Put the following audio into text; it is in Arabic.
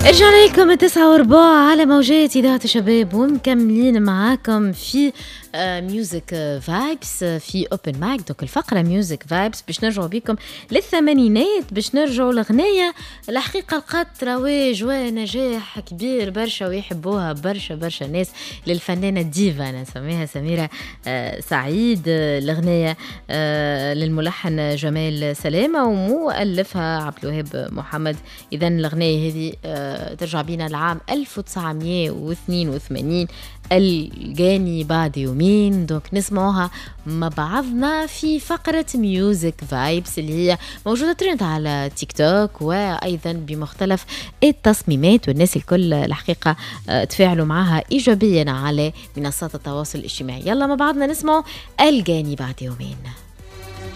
رجعنا لكم 9:04 على موجات إذاعة الشباب ومكملين معاكم في ميوزك فايبس في اوبن مايك. دوك الفقرة ميوزك فايبس باش نرجعوا بكم للثمانينات، باش نرجعوا لغنية الحقيقة لقات رواج ونجاح كبير برشا ويحبوها برشا ناس، للفنانة الديفا أنا نسميها سميرة سعيد. الأغنية للملحن جمال سلامة ومؤلفها عبد الوهاب محمد. إذا الأغنية هذه ترجع بينا العام 1982، الجاني بعد يومين. دوك نسمعوها مع بعضنا في فقرة ميوزك فايبس اللي هي موجودة ترند على تيك توك وأيضا بمختلف التصميمات، والناس الكل الحقيقة تفاعلوا معها إيجابيا على منصات التواصل الاجتماعي. يلا مع بعضنا نسمعوا الجاني بعد يومين.